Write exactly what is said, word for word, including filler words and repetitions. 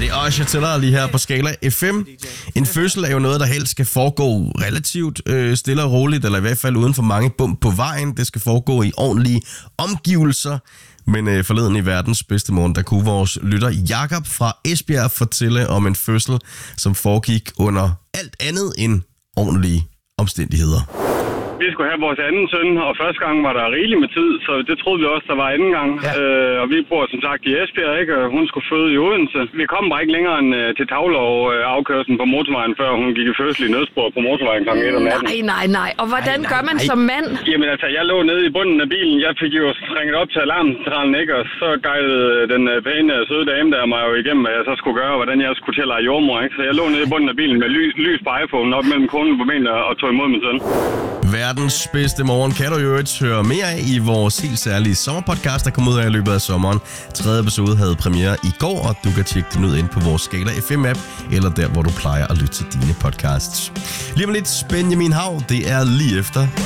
det er Usher Tiller lige her på Skala F M. En fødsel er jo noget, der helst skal foregå relativt øh, stille og roligt, eller i hvert fald uden for mange bump på vejen. Det skal foregå i ordentlige omgivelser. Men øh, forleden i verdens bedste morgen, der kunne vores lytter Jakob fra Esbjerg fortælle om en fødsel, som foregik under alt andet end ordentlige omstændigheder. Vi skulle have vores anden søn, og første gang var der rigeligt med tid, så det troede vi også, der var anden gang. Ja. Øh, og vi bor som sagt i Esbjerg, ikke? Og hun skulle føde i Odense. Vi kom bare ikke længere end uh, til Tavlov uh, afkørslen på motorvejen, før hun gik i fødsel i nødspor på motorvejen klokken et om natten. Nej, nej, nej. Og hvordan nej, nej, gør man nej. som mand? Jamen altså, jeg lå nede i bunden af bilen. Jeg fik jo ringet op til alarmcentralen, ikke? Og så guidede den uh, pæne, søde dame der mig jo igennem, hvad jeg så skulle gøre, og hvordan jeg skulle til at lege jordmor, ikke? Så jeg lå nede i bunden af bilen med lys, lys på iPhone op mellem konen på benene og tog imod min søn. Verdens bedste morgen kan du jo øvrigt høre mere af i vores helt særlige sommerpodcast, der kom ud af i løbet af sommeren. Tredje episode havde premiere i går, og du kan tjekke den ud ind på vores Skala F M-app, eller der, hvor du plejer at lytte til dine podcasts. Lige om lidt, Benjamin Hav, det er lige efter